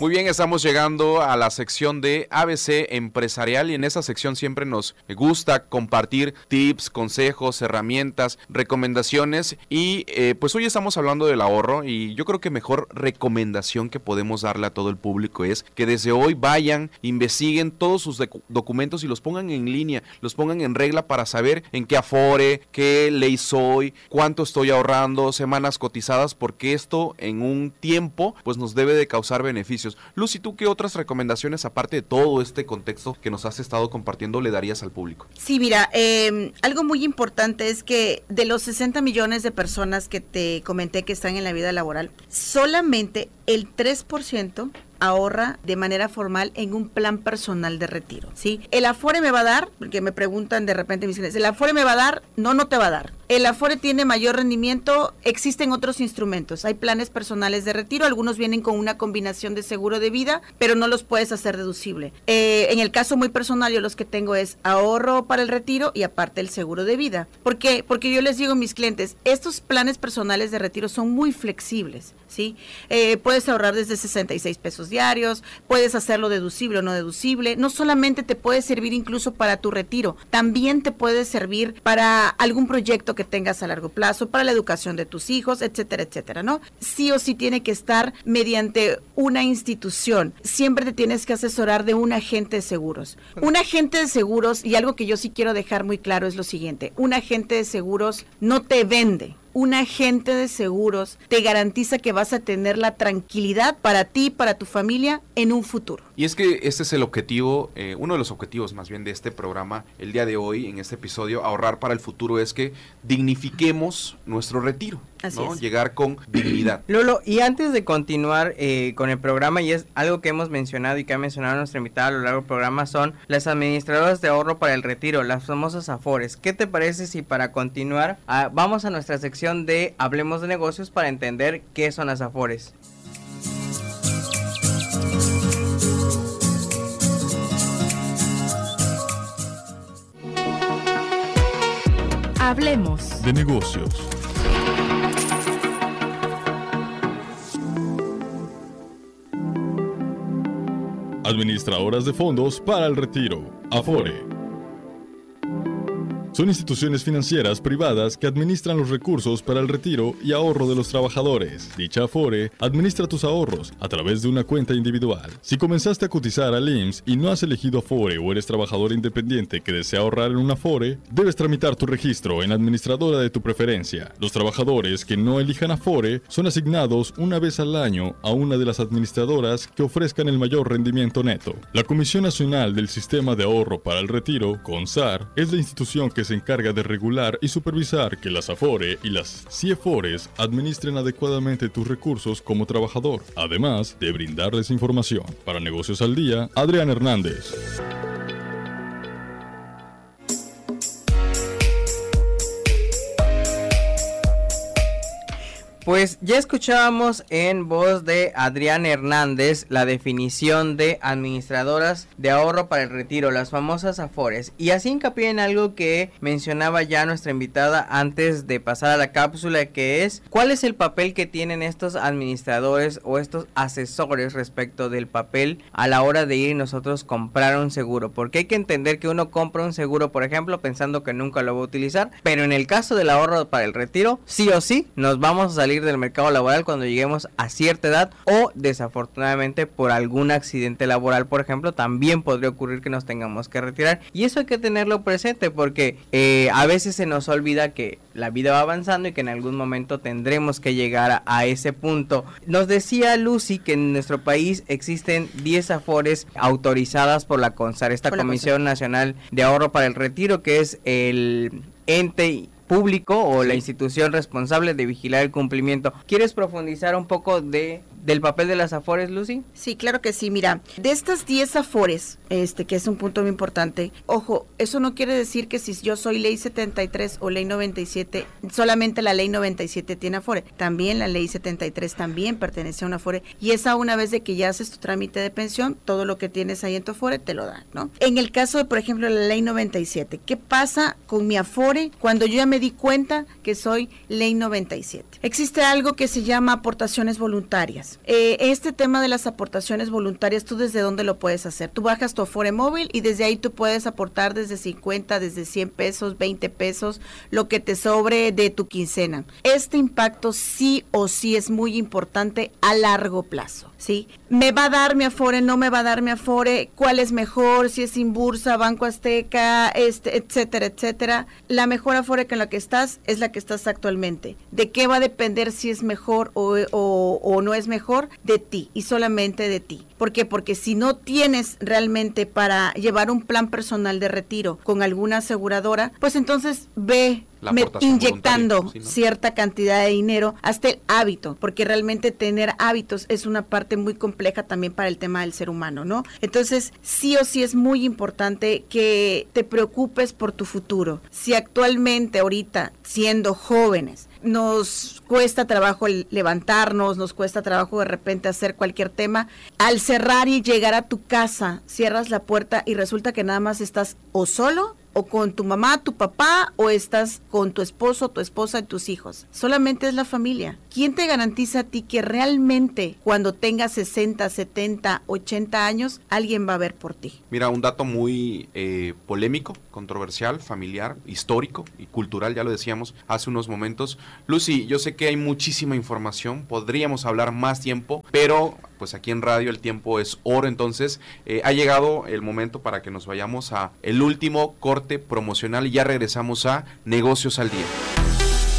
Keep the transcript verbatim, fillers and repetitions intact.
Muy bien, estamos llegando a la sección de A B C Empresarial y en esa sección siempre nos gusta compartir tips, consejos, herramientas, recomendaciones y eh, pues hoy estamos hablando del ahorro y yo creo que mejor recomendación que podemos darle a todo el público es que desde hoy vayan, investiguen todos sus documentos y los pongan en línea, los pongan en regla para saber en qué Afore, qué ley soy, cuánto estoy ahorrando, semanas cotizadas, porque esto en un tiempo pues nos debe de causar beneficios. Lucy, ¿tú qué otras recomendaciones, aparte de todo este contexto que nos has estado compartiendo, le darías al público? Sí, mira, eh, algo muy importante es que de los sesenta millones de personas que te comenté que están en la vida laboral, solamente el tres por ciento ahorra de manera formal en un plan personal de retiro, ¿sí? El Afore me va a dar, porque me preguntan de repente mis clientes, ¿el Afore me va a dar? No, no te va a dar. El Afore tiene mayor rendimiento, existen otros instrumentos, hay planes personales de retiro, algunos vienen con una combinación de seguro de vida, pero no los puedes hacer deducible. Eh, en el caso muy personal, yo los que tengo es ahorro para el retiro y aparte el seguro de vida. ¿Por qué? Porque yo les digo a mis clientes, estos planes personales de retiro son muy flexibles, ¿sí? Eh, puedes ahorrar desde sesenta y seis pesos diarios, puedes hacerlo deducible o no deducible, no solamente te puede servir incluso para tu retiro, también te puede servir para algún proyecto que tengas a largo plazo, para la educación de tus hijos, etcétera, etcétera, ¿no? Sí o sí tiene que estar mediante una institución, siempre te tienes que asesorar de un agente de seguros. Un agente de seguros, y algo que yo sí quiero dejar muy claro es lo siguiente, un agente de seguros no te vende. Un agente de seguros te garantiza que vas a tener la tranquilidad para ti, para tu familia en un futuro. Y es que este es el objetivo, eh, uno de los objetivos más bien de este programa, el día de hoy, en este episodio, ahorrar para el futuro, es que dignifiquemos nuestro retiro, Así ¿no? es. Llegar con dignidad. Lolo, y antes de continuar eh, con el programa, y es algo que hemos mencionado y que ha mencionado nuestra invitada a lo largo del programa, son las administradoras de ahorro para el retiro, las famosas Afores. ¿Qué te parece si para continuar ah, vamos a nuestra sección de Hablemos de Negocios para entender qué son las Afores? Hablemos de negocios. Administradoras de fondos para el retiro, Afore. Son instituciones financieras privadas que administran los recursos para el retiro y ahorro de los trabajadores. Dicha Afore administra tus ahorros a través de una cuenta individual. Si comenzaste a cotizar al I M S S y no has elegido Afore o eres trabajador independiente que desea ahorrar en una Afore, debes tramitar tu registro en la administradora de tu preferencia. Los trabajadores que no elijan Afore son asignados una vez al año a una de las administradoras que ofrezcan el mayor rendimiento neto. La Comisión Nacional del Sistema de Ahorro para el Retiro, CONSAR, es la institución que se encarga de regular y supervisar que las Afore y las CIEFORES administren adecuadamente tus recursos como trabajador, además de brindarles información. Para Negocios al Día, Adrián Hernández. Pues ya escuchábamos en voz de Adrián Hernández la definición de administradoras de ahorro para el retiro, las famosas Afores. Y así hincapié en algo que mencionaba ya nuestra invitada antes de pasar a la cápsula, que es ¿cuál es el papel que tienen estos administradores o estos asesores respecto del papel a la hora de ir y nosotros comprar un seguro? Porque hay que entender que uno compra un seguro, por ejemplo, pensando que nunca lo va a utilizar, pero en el caso del ahorro para el retiro, sí o sí nos vamos a salir del mercado laboral cuando lleguemos a cierta edad o desafortunadamente por algún accidente laboral, por ejemplo, también podría ocurrir que nos tengamos que retirar, y eso hay que tenerlo presente porque eh, a veces se nos olvida que la vida va avanzando y que en algún momento tendremos que llegar a, a ese punto. Nos decía Lucy que en nuestro país existen diez Afores autorizadas por la CONSAR, esta Comisión Nacional de Ahorro para el Retiro, que es el ente público o sí. la institución responsable de vigilar el cumplimiento. ¿Quieres profundizar un poco de del papel de las Afores, Lucy? Sí, claro que sí. Mira, de estas diez Afores, este que es un punto muy importante, ojo, eso no quiere decir que si yo soy ley setenta y tres o ley noventa y siete, solamente la ley noventa y siete tiene Afore. También la ley setenta y tres también pertenece a una Afore, y esa una vez de que ya haces tu trámite de pensión, todo lo que tienes ahí en tu Afore te lo dan, ¿no? En el caso de, por ejemplo, la ley noventa y siete, ¿qué pasa con mi Afore cuando yo ya me di cuenta que soy ley noventa y siete? Existe algo que se llama aportaciones voluntarias. voluntarias. Eh, este tema de las aportaciones voluntarias, ¿tú desde dónde lo puedes hacer? Tú bajas tu Afore móvil y desde ahí tú puedes aportar desde cincuenta, desde cien pesos, veinte pesos, lo que te sobre de tu quincena. Este impacto sí o sí es muy importante a largo plazo, ¿sí? ¿Me va a dar mi Afore? ¿No me va a dar mi Afore? ¿Cuál es mejor? Si es Inbursa, Banco Azteca, este, etcétera, etcétera. La mejor Afore con la que estás es la que estás actualmente. ¿De qué va a depender si es mejor o, o, o no es mejor? De ti y solamente de ti. ¿Por qué? Porque si no tienes realmente para llevar un plan personal de retiro con alguna aseguradora, pues entonces ve me, inyectando ¿sí, no? cierta cantidad de dinero hasta el hábito, porque realmente tener hábitos es una parte muy compleja también para el tema del ser humano, ¿no? Entonces, sí o sí es muy importante que te preocupes por tu futuro. Si actualmente, ahorita, siendo jóvenes, nos cuesta trabajo levantarnos, nos cuesta trabajo de repente hacer cualquier tema, al cerrar y llegar a tu casa, cierras la puerta y resulta que nada más estás o solo, o con tu mamá, tu papá, o estás con tu esposo, tu esposa y tus hijos. Solamente es la familia. ¿Quién te garantiza a ti que realmente cuando tengas sesenta, setenta, ochenta años, alguien va a ver por ti? Mira, un dato muy eh, polémico, controversial, familiar, histórico y cultural, ya lo decíamos hace unos momentos. Lucy, yo sé que hay muchísima información, podríamos hablar más tiempo, pero pues aquí en radio el tiempo es oro, entonces eh, ha llegado el momento para que nos vayamos a el último corte promocional y ya regresamos a Negocios al Día.